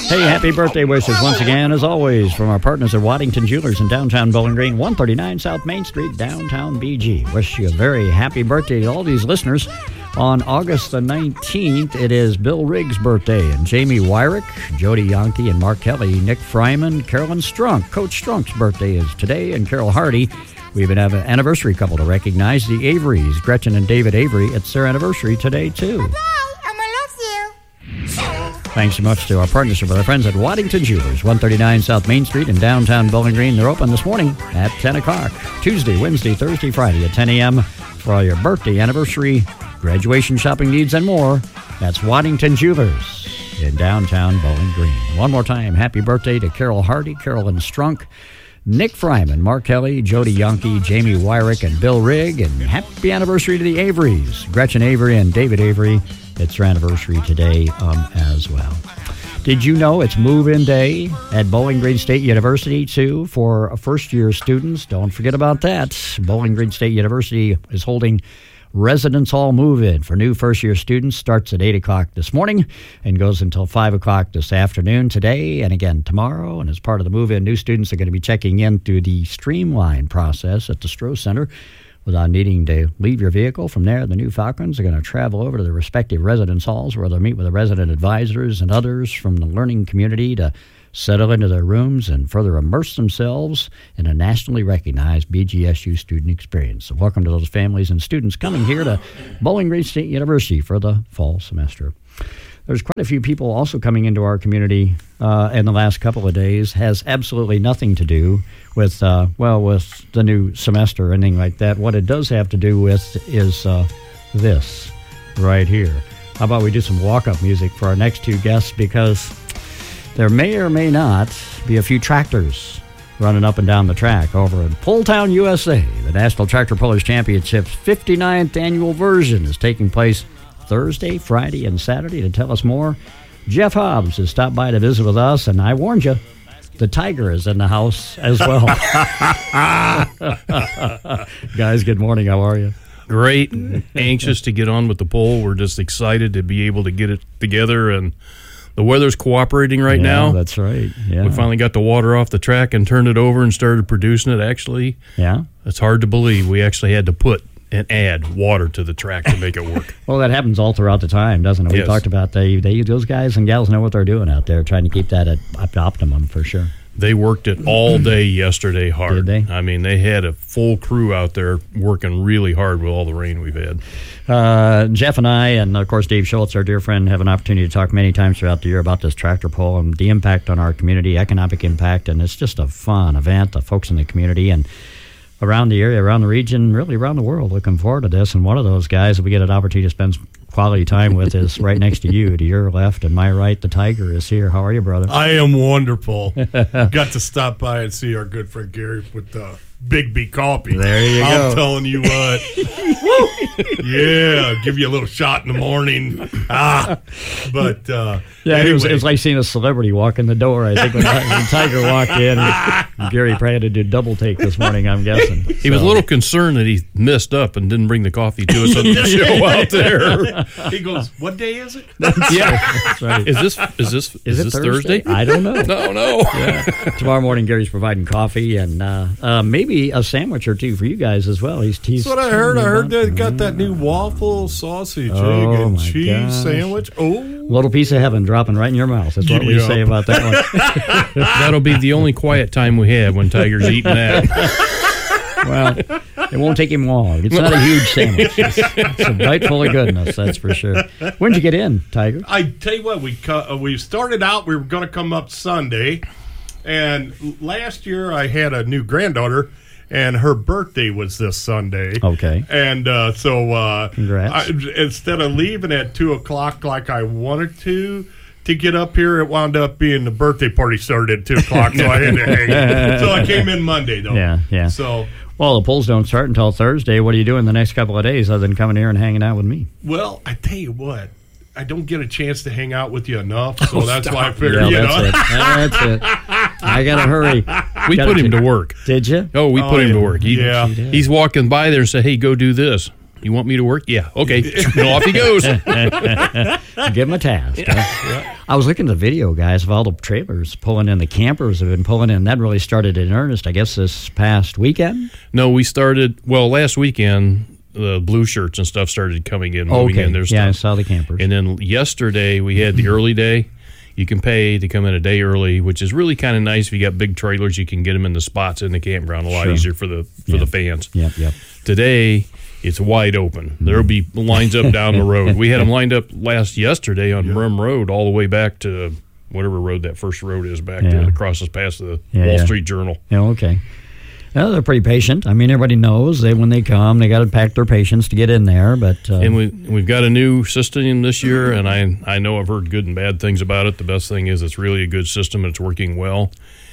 Hey, happy birthday wishes once again, as always, from our partners at Waddington Jewelers in downtown Bowling Green, 139 South Main Street, downtown BG. Wish you a very happy birthday to all these listeners. On August the 19th, it is Bill Riggs' birthday, and Jamie Wyrick, Jody Yankee, and Mark Kelly, Nick Fryman, Carolyn Strunk. Coach Strunk's birthday is today, and Carol Hardy. We even have an anniversary couple to recognize, the Averys, Gretchen and David Avery. It's their anniversary today, too. Thanks so much to our partnership with our friends at Waddington Jewelers, 139 South Main Street in downtown Bowling Green. They're open this morning at 10 o'clock. Tuesday, Wednesday, Thursday, Friday at 10 a.m. for all your birthday, anniversary, graduation shopping needs, and more. That's Waddington Jewelers in downtown Bowling Green. One more time, happy birthday to Carol Hardy, Carolyn Strunk, Nick Fryman, Mark Kelly, Jody Yankee, Jamie Wyrick, and Bill Rigg. And happy anniversary to the Averys, Gretchen Avery and David Avery. It's their anniversary today as well. Did you know it's move-in day at Bowling Green State University, too, for first-year students? Don't forget about that. Bowling Green State University is holding Residence Hall move-in for new first-year students. Starts at 8 o'clock this morning and goes until 5 o'clock this afternoon today and again tomorrow. And as part of the move-in, new students are going to be checking in through the Streamline process at the Stroh Center without needing to leave your vehicle. From there, the new Falcons are going to travel over to their respective residence halls where they'll meet with the resident advisors and others from the learning community to settle into their rooms and further immerse themselves in a nationally recognized BGSU student experience. So welcome to those families and students coming here to Bowling Green State University for the fall semester. There's quite a few people also coming into our community in the last couple of days. Has absolutely nothing to do with, with the new semester or anything like that. What it does have to do with is this right here. How about we do some walk-up music for our next two guests, because there may or may not be a few tractors running up and down the track over in Pulltown, USA. The National Tractor Pullers Championship's 59th annual version is taking place Thursday, Friday, and Saturday. To tell us more, Jeff Hobbs has stopped by to visit with us, and I warned you, the Tiger is in the house as well. Guys, good morning. How are you? Great. Anxious to get on with the poll. We're just excited to be able to get it together, and the weather's cooperating right now. That's right. Yeah. We finally got the water off the track and turned it over and started producing it, actually. Yeah. It's hard to believe. We actually had to put and add water to the track to make it work. Well, that happens all throughout the time, doesn't it? We talked about those guys and gals know what they're doing out there, trying to keep that at optimum for sure. They worked it all day yesterday hard. Did they? I mean, they had a full crew out there working really hard with all the rain we've had. Jeff and I, and of course Dave Schultz, our dear friend, have an opportunity to talk many times throughout the year about this tractor pull and the impact on our community, economic impact, and it's just a fun event. The folks in the community and around the area, around the region, really around the world, looking forward to this. And one of those guys that we get an opportunity to spend quality time with is right next to you, to your left and my right. The Tiger is here. How are you, brother? I am wonderful. Got to stop by and see our good friend Gary with the Big B Coffee. There you go. I'm telling you what. Yeah, give you a little shot in the morning. But anyway. It was like seeing a celebrity walk in the door. I think when Tiger walked in, Gary probably had to do double take this morning, I'm guessing. He was a little concerned that he messed up and didn't bring the coffee to us on the show out there. He goes, "What day is it?" That's right. Is this Thursday? I don't know. No. Yeah. Tomorrow morning, Gary's providing coffee and maybe a sandwich or two for you guys as well. He's That's what I heard. I heard they got that new waffle, sausage, egg, and cheese sandwich. Oh, little piece of heaven dropping right in your mouth. That's what we say about that one. That'll be the only quiet time we have when Tiger's eating that. Well, it won't take him long. It's not a huge sandwich. It's a bite full of goodness, that's for sure. When did you get in, Tiger? I tell you what, we started out, we were going to come up Sunday, and last year I had a new granddaughter, and her birthday was this Sunday. Okay. And so congrats. Instead of leaving at 2 o'clock like I wanted to get up here, it wound up being the birthday party started at 2 o'clock, so I had to hang. So I came in Monday, though. Yeah. So, well, the polls don't start until Thursday. What are you doing the next couple of days other than coming here and hanging out with me? Well, I tell you what, I don't get a chance to hang out with you enough, so that's why I figured, That's it. I got to hurry. We put him to work. Did you? Oh, we put him to work. He's walking by there and said, "Hey, go do this." You want me to work? Yeah. Okay. And off he goes. Give him a task. Huh? I was looking at the video, guys, of all the trailers pulling in. The campers have been pulling in. That really started in earnest, I guess, this past weekend? No, we started, last weekend, the blue shirts and stuff started coming in. Moving Okay. in their Yeah, I stuff. saw the campers. And then yesterday, we had the early day. You can pay to come in a day early, which is really kind of nice. If you got big trailers, you can get them in the spots in the campground a lot Sure. easier for the fans. Yep. Today, it's wide open. There'll be lines up down the road. We had them lined up yesterday on Brim Road all the way back to whatever road that first road is back there that crosses past the Wall Street Journal. Yeah, okay. Well, they're pretty patient. I mean, everybody knows when they come, they got to pack their patience to get in there. But and we've got a new system this year, and I know I've heard good and bad things about it. The best thing is it's really a good system and it's working well.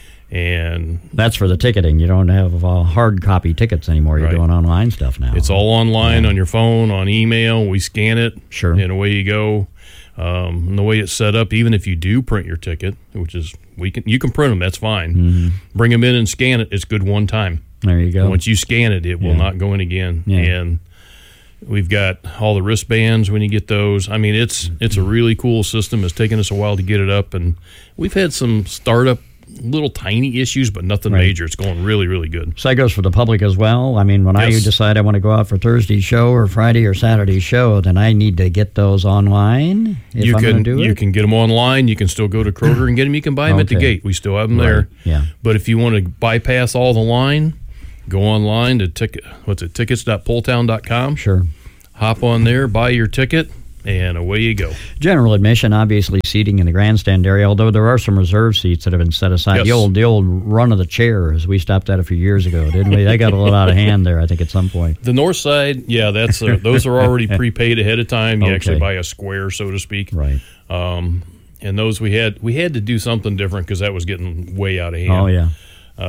And that's for the ticketing. You don't have hard copy tickets anymore. You're doing online stuff now. It's all online on your phone, on email. We scan it, Sure. and away you go. And the way it's set up, even if you do print your ticket, which is you can print them, that's fine. Mm-hmm. Bring them in and scan it. It's good one time. There you go. And once you scan it, it will not go in again. Yeah. And we've got all the wristbands when you get those. I mean, it's a really cool system. It's taken us a while to get it up, and we've had some startup little tiny issues, but nothing major. It's going really, really good. So that goes for the public as well. I mean, when I decide I want to go out for Thursday's show or Friday or Saturday's show, then I need to get those online if I'm going to do it? You can get them online. You can still go to Kroger and get them. You can buy them at the gate. We still have them there. Yeah. But if you want to bypass all the line, go online to tickets.pulltown.com. Sure. Hop on there, buy your ticket, and away you go. General admission, obviously seating in the grandstand area, although there are some reserve seats that have been set aside. Yes. The old run of the chairs, we stopped that a few years ago, didn't we? They got a little out of hand there, I think, at some point. The north side, that's those are already prepaid ahead of time. You actually buy a square, so to speak. Right. And those we had to do something different because that was getting way out of hand. Oh, yeah.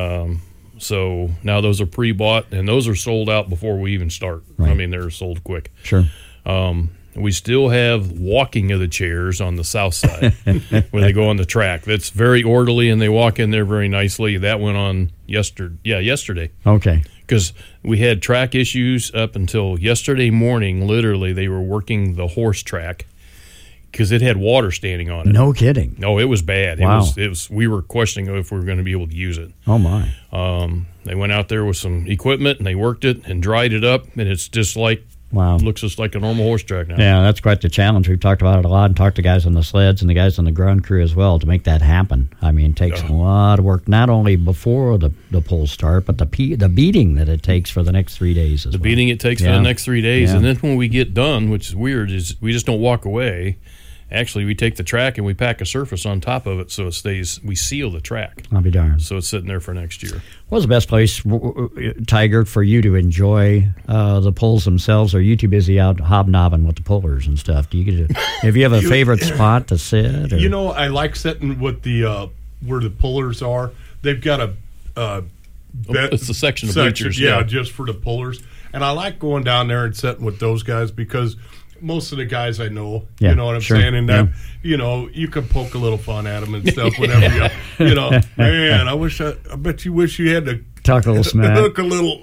So now those are pre-bought, and those are sold out before we even start. Right. I mean, they're sold quick. Sure. We still have walking of the chairs on the south side when they go on the track. That's very orderly, and they walk in there very nicely. That went on yesterday. Okay. Because we had track issues up until yesterday morning. Literally, they were working the horse track because it had water standing on it. No kidding. No, it was bad. Wow. It was. We were questioning if we were going to be able to use it. Oh, my. They went out there with some equipment, and they worked it and dried it up, and it's just like looks just like a normal horse track now. Yeah, that's quite the challenge. We've talked about it a lot and talked to guys on the sleds and the guys on the ground crew as well to make that happen. I mean, it takes a lot of work, not only before the pulls start, but the beating that it takes for the next 3 days as well. The beating it takes for the next 3 days. And then when we get done, which is weird, is we just don't walk away. Actually, we take the track and we pack a surface on top of it so it stays. We seal the track. I'll be darned. So it's sitting there for next year. What's the best place, Tiger, for you to enjoy the pulls themselves? Or are you too busy out hobnobbing with the pullers and stuff? Do you have a favorite spot to sit? Or? You know, I like sitting with the where the pullers are. They've got a it's a section of bleachers, just for the pullers. And I like going down there and sitting with those guys because most of the guys I know, you know what I'm saying, and that you can poke a little fun at them and stuff. Whenever man, I bet you wish you had to talk a little smack, hook a little,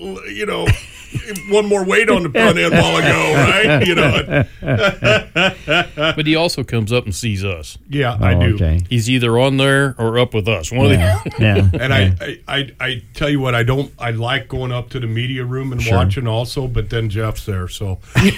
one more weight on the front end while ago, right? But he also comes up and sees us. Yeah, I do. Okay. He's either on there or up with us. One of the And I tell you what, I like going up to the media room and watching also, but then Jeff's there, so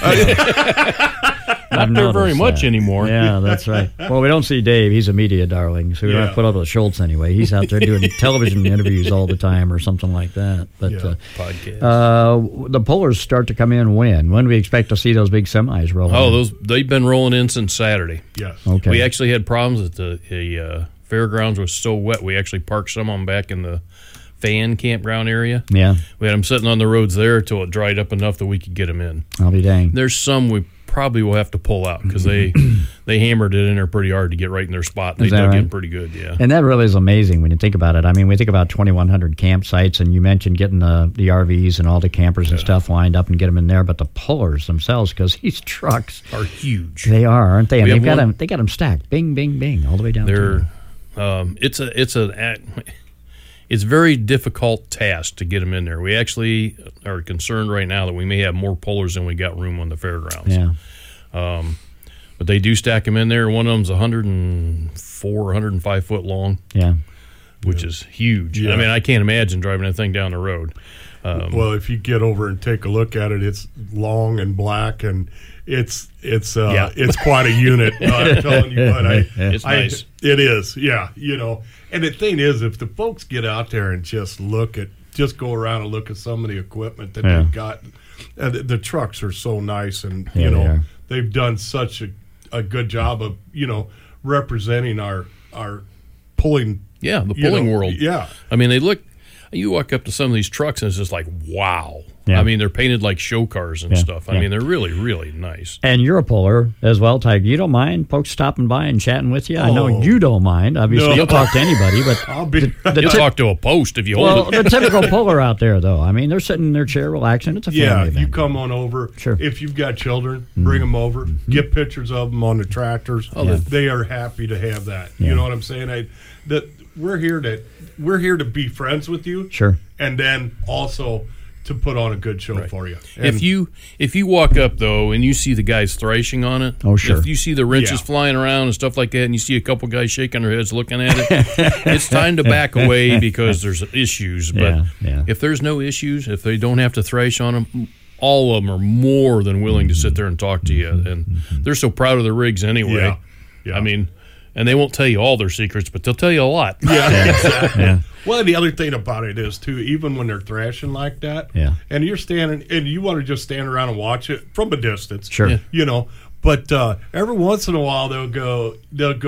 not there very much anymore. Yeah, that's right. Well, we don't see Dave. He's a media darling, so we don't have to put up with Schultz anyway. He's out there doing television interviews all the time or something like that. But podcast. The pullers start to come in when? When do we expect to see those big semis rolling in? They've been rolling in since Saturday. Yes. Okay. We actually had problems at the fairgrounds was so wet. We actually parked some of them back in the fan campground area. Yeah. We had them sitting on the roads there until it dried up enough that we could get them in. I'll be dang. There's some we probably will have to pull out because they hammered it in there pretty hard to get right in their spot. They dug in pretty good, And that really is amazing when you think about it. I mean, we think about 2,100 campsites, and you mentioned getting the RVs and all the campers and stuff lined up and get them in there, but the pullers themselves, because these trucks are huge. They are, aren't they? And they got them stacked, bing, bing, bing, all the way down. it's very difficult task to get them in there. We actually are concerned right now that we may have more pullers than we got room on the fairgrounds. Yeah. But they do stack them in there. One of them's 104, 105 foot long. Yeah. Which is huge. Yeah. I mean, I can't imagine driving that thing down the road. Well, if you get over and take a look at it, it's long and black, and it's quite a unit. I'm telling you what, it's nice. It is, yeah. And the thing is, if the folks get out there and just go around and look at some of the equipment that they've got, the trucks are so nice, and they've done such a good job of representing our pulling. Yeah, the pulling world. Yeah, I mean, you walk up to some of these trucks and it's just like, wow. Yeah. I mean, they're painted like show cars and stuff. I mean, they're really, really nice. And you're a puller as well, Tiger. You don't mind folks stopping by and chatting with you? I know you don't mind. Obviously, you'll talk to anybody, but you'll talk to a post if you hold it. The typical puller out there, though, I mean, they're sitting in their chair relaxing. It's a family event. You come on over. Sure. If you've got children, bring them over. Get pictures of them on the tractors. They are happy to have that. Yeah. You know what I'm saying? We're here to be friends with you. Sure. And then also to put on a good show for you. And if you walk up though and you see the guys thrashing on it, if you see the wrenches flying around and stuff like that, and you see a couple guys shaking their heads looking at it, it's time to back away because there's issues. But if there's no issues, if they don't have to thrash on them, all of them are more than willing to sit there and talk to you, and they're so proud of their rigs anyway. I mean. And they won't tell you all their secrets, but they'll tell you a lot. Yeah. Well, the other thing about it is, too, even when they're thrashing like that, and you're standing, and you want to just stand around and watch it from a distance. Sure. But every once in a while they'll go,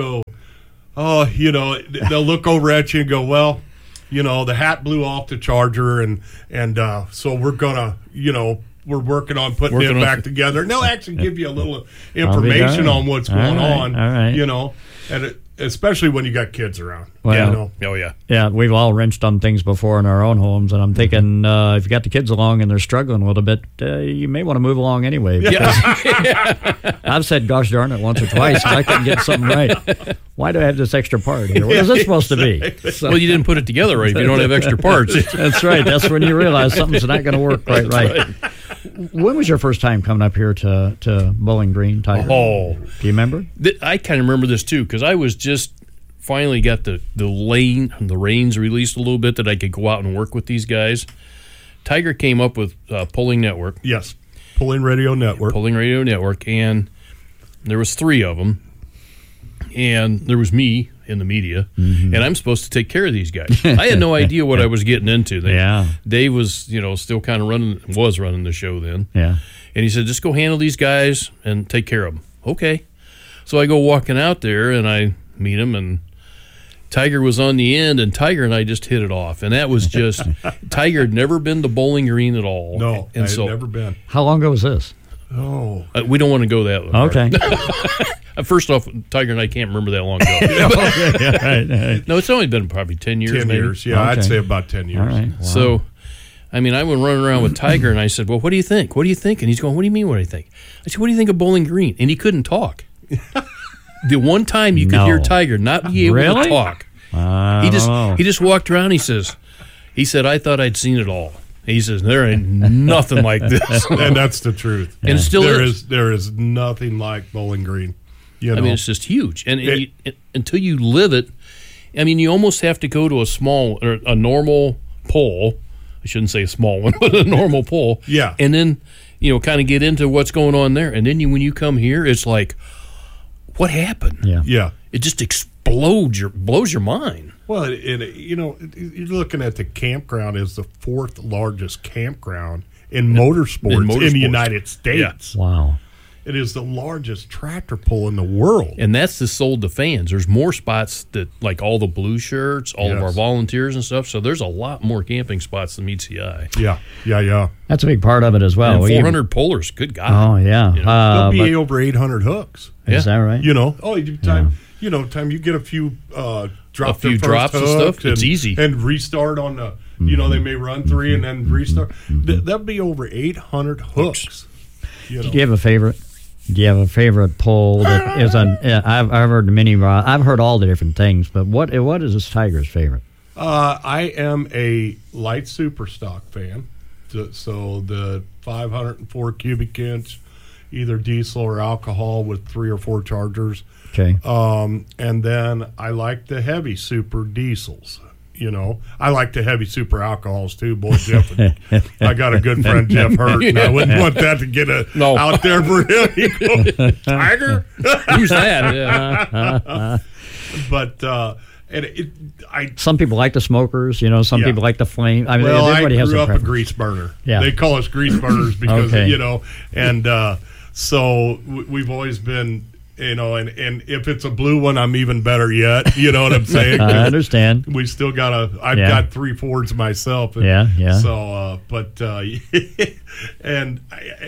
oh, they'll look over at you and go, well, the hat blew off the charger, and so we're going to, we're working on putting it back together. And they'll actually give you a little information on what's going on, all right. And especially when you got kids around. Well, Oh, yeah. Yeah, we've all wrenched on things before in our own homes, and I'm thinking if you got the kids along and they're struggling a little bit, you may want to move along anyway. I've said, gosh darn it, once or twice, I couldn't get something right. Why do I have this extra part here? What is this supposed to be? Well, you didn't put it together right if you don't have extra parts. That's right. That's when you realize something's not going to work quite right. When was your first time coming up here to Bowling Green, Tiger? Oh. Do you remember? I kind of remember this, too, because I was just finally got the reins released a little bit that I could go out and work with these guys. Tiger came up with Pulling Network. Yes, Pulling Radio Network. Pulling Radio Network, and there was 3 of them, and there was me in the media, and I'm supposed to take care of these guys. I had no idea what I was getting into. Dave was, still kind of running the show then. Yeah. And he said, just go handle these guys and take care of them. Okay. So I go walking out there, and I meet him, and Tiger was on the end, and Tiger and I just hit it off. And that was just, Tiger had never been to Bowling Green at all. No, I had never been. How long ago was this? Oh. We don't want to go that long. Okay. First off, Tiger and I can't remember that long ago. Right. No, it's only been probably 10 years. 10 maybe. years, yeah. Okay. I'd say about 10 years. All right. Wow. So, I mean, I went running around with Tiger, and I said, well, what do you think? What do you think? And he's going, what do you mean what do I think? I said, what do you think of Bowling Green? And he couldn't talk. The one time you could hear Tiger not be able to talk. He just walked around. He said, I thought I'd seen it all. He says, there ain't nothing like this. And that's the truth. And it still is. There is nothing like Bowling Green. I mean, it's just huge. And until you live it, I mean, you almost have to go to a normal pole. I shouldn't say a small one, but a normal pole. Yeah. And then, kind of get into what's going on there. And then when you come here, it's like, what happened? Yeah. It just blows your mind. Well, you're looking at the campground as the 4th largest campground in motorsports in the United States. Yeah. Wow. It is the largest tractor pull in the world. And that's just sold to fans. There's more spots that, like all the blue shirts, all of our volunteers and stuff. So there's a lot more camping spots than meets the eye. Yeah. That's a big part of it as well. And 400 pullers, good God. Oh, yeah. There'll be over 800 hooks. Is that right? Time you get a few drops and stuff, it's easy. And restart on the, they may run 3 and then restart. That'll be over 800 hooks. Do you have a favorite? Do you have a favorite pull that is on? I've heard many. I've heard all the different things, but what is this Tiger's favorite? I am a light super stock fan. So the 504 cubic inch, either diesel or alcohol with 3 or 4 chargers. Okay. And then I like the heavy super diesels. I like the heavy super alcohols too, boy. Jeff. I got a good friend, Jeff Hurt, and I wouldn't want that to get out there for him. He goes, Tiger? Who's that? Yeah. But some people like the smokers, some people like the flame. I mean, everybody has grew a up preference. a grease burner. Yeah. They call us grease burners because, Okay. and so we've always been, and if it's a blue one, I'm even better yet. You know what I'm saying? I understand. We still I've got 3 Fords myself. And Yeah. So, and,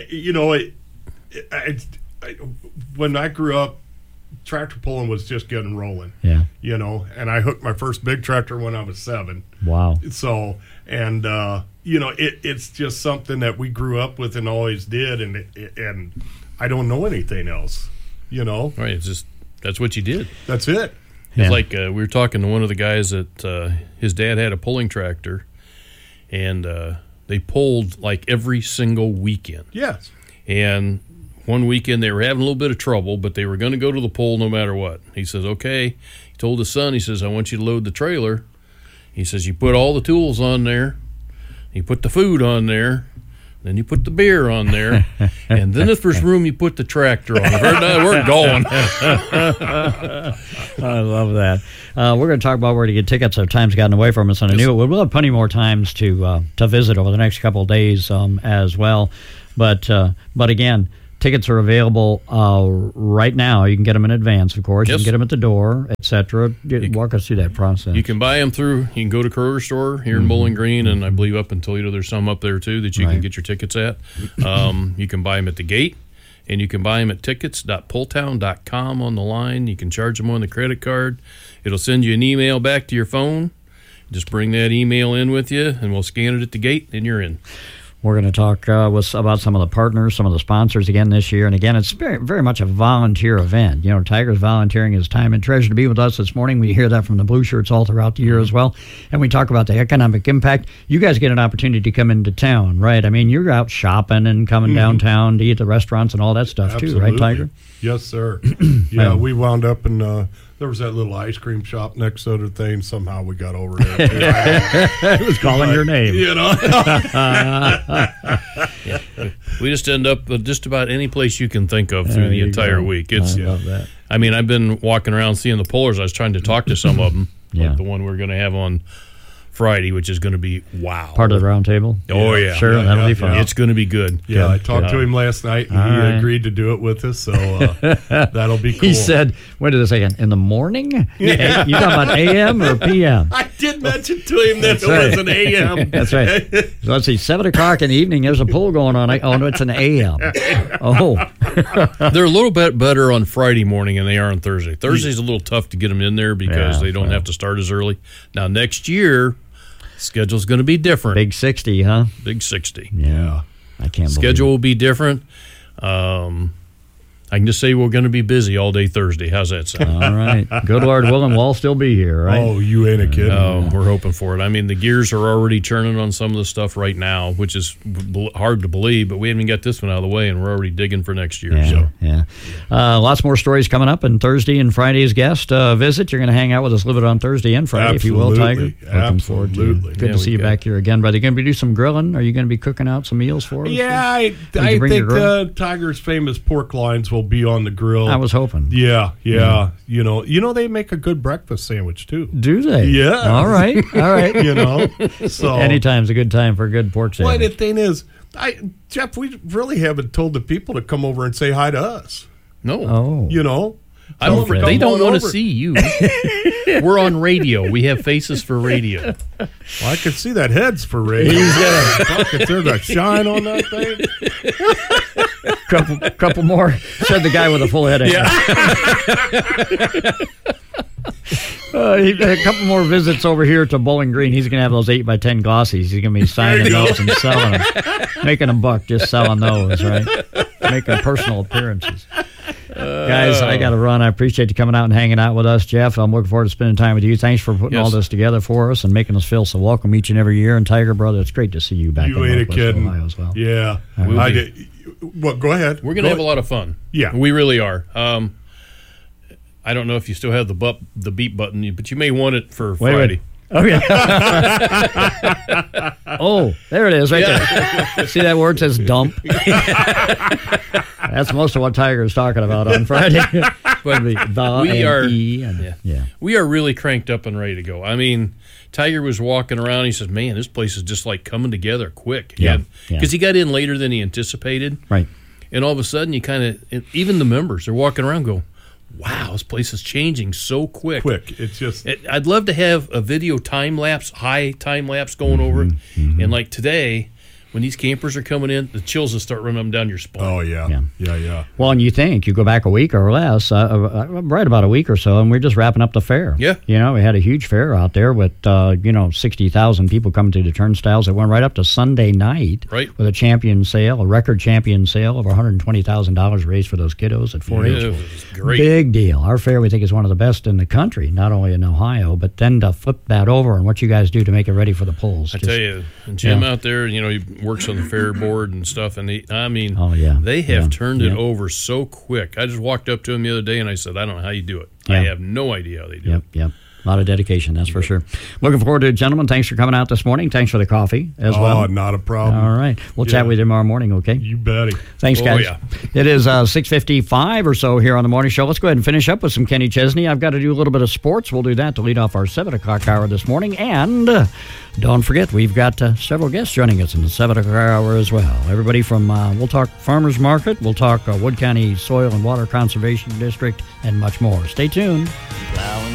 when I grew up, tractor pulling was just getting rolling. Yeah. And I hooked my first big tractor when I was 7. Wow. So, and, it's just something that we grew up with and always did. And I don't know anything else, Right. It's just, that's what you did. That's it. Yeah. It's like we were talking to one of the guys that his dad had a pulling tractor, and they pulled like every single weekend. Yes. And one weekend they were having a little bit of trouble, but they were going to go to the pull no matter what. He says, okay. He told his son, he says, I want you to load the trailer. He says, you put all the tools on there. You put the food on there. Then you put the beer on there. And then if there's room, you put the tractor on. We're going. I love that. We're going to talk about where to get tickets. Our time's gotten away from us, and I knew it. We'll have plenty more times to visit over the next couple of days as well. But again, tickets are available right now. You can get them in advance, of course. Yes. You can get them at the door, etc. Walk us through that process. You can buy them you can go to Kroger store here in Bowling Green, and I believe up in Toledo there's some up there too that you can get your tickets at. You can buy them at the gate, and you can buy them at tickets.pulltown.com on the line. You can charge them on the credit card. It'll send you an email back to your phone. Just bring that email in with you, and we'll scan it at the gate, and you're in. We're going to talk about some of the partners, some of the sponsors again this year. And again, it's very, very much a volunteer event. Tiger's volunteering his time and treasure to be with us this morning. We hear that from the Blue Shirts all throughout the year as well. And we talk about the economic impact. You guys get an opportunity to come into town, right? I mean, you're out shopping and coming downtown to eat at the restaurants and all that stuff too, right, Tiger? Yes, sir. Yeah, we wound up in there was that little ice cream shop next to the thing. Somehow we got over there. It was calling your name. We just end up with just about any place you can think of through the entire week. I love that. I mean, I've been walking around seeing the pullers. I was trying to talk to some of them, like the one we're going to have on Friday, which is going to be wow. Part of the round table? Oh, yeah. Sure, that'll be fun. It's going to be good. Yeah, I talked to him last night, and he agreed to do it with us, so that'll be cool. He said, wait a second, in the morning? Yeah. You talking about a.m. or p.m.? I did mention to him that it was an a.m. That's right. So let's see, 7 o'clock in the evening, there's a pull going on. Oh, no, it's an a.m. Oh. They're a little bit better on Friday morning than they are on Thursday. Thursday's a little tough to get them in there because they don't have to start as early. Now, next year, schedule's going to be different. Big 60, huh? Big 60. Yeah. I can't Schedule will be different. I can just say we're going to be busy all day Thursday. How's that sound? All right. Good Lord willing, we'll all still be here, right? Oh, you ain't a kid. Oh, we're hoping for it. I mean, the gears are already churning on some of the stuff right now, which is hard to believe, but we haven't got this one out of the way, and we're already digging for next year. Yeah. Lots more stories coming up, and Thursday and Friday's guest visit. You're going to hang out with us a little bit on Thursday and Friday, if you will, Tiger. Looking forward to it. Good to see you back here again, brother. You going to do some grilling? Are you going to be cooking out some meals for us? Yeah, I think Tiger's famous pork lines will be on the grill. I was hoping. Yeah. You know they make a good breakfast sandwich too. Do they? Yeah. All right. So anytime's a good time for a good pork sandwich. Well, the thing is, Jeff, we really haven't told the people to come over and say hi to us. No. Oh. They don't want to see you. We're on radio. We have faces for radio. Well, I could see that head's for radio. He's got a bucket there to shine on that thing. Couple more, said the guy with a full head of hair. A couple more visits over here to Bowling Green. He's going to have those 8x10 glossies. He's going to be signing those and selling them. Making a buck just selling those, right? Making personal appearances. Guys, I got to run. I appreciate you coming out and hanging out with us, Jeff. I'm looking forward to spending time with you. Thanks for putting all this together for us and making us feel so welcome each and every year. And Tiger, brother, it's great to see you back in Northwest Ohio as well. Yeah. Well, go ahead. We're going to have a lot of fun. Yeah. We really are. I don't know if you still have the beep button, but you may want it for Friday. Okay. Oh, there it is right there. See that word says dump? That's most of what Tiger is talking about on Friday. But we are really cranked up and ready to go. I mean, Tiger was walking around. He says, man, this place is just like coming together quick. Because he got in later than he anticipated. Right. And all of a sudden, you kind of, even the members, they're walking around going, wow, this place is changing so quick. It's just. I'd love to have a video high time lapse going over it. And like today, when these campers are coming in, the chills will start running them down your spine. Oh, yeah. Well, and you go back a week or less, right about a week or so, and we're just wrapping up the fair. Yeah. We had a huge fair out there with, 60,000 people coming through the turnstiles. It went right up to Sunday night with a record champion sale of $120,000 raised for those kiddos at 4-H. Yeah, it was great. Big deal. Our fair, we think, is one of the best in the country, not only in Ohio, but then to flip that over and what you guys do to make it ready for the polls. I tell you, Jim out there, he works on the fair board and stuff, and they have turned it over so quick. I just walked up to him the other day and I said, I don't know how you do it. I have no idea how they do it. Yep. A lot of dedication, that's for sure. Looking forward to it, gentlemen. Thanks for coming out this morning. Thanks for the coffee as well. Oh, not a problem. All right. We'll chat with you tomorrow morning, okay? You bet. Thanks, guys. It is 6:55 or so here on the morning show. Let's go ahead and finish up with some Kenny Chesney. I've got to do a little bit of sports. We'll do that to lead off our 7 o'clock hour this morning. And don't forget, we've got several guests joining us in the 7 o'clock hour as well. Everybody from, we'll talk Farmers Market, we'll talk Wood County Soil and Water Conservation District, and much more. Stay tuned.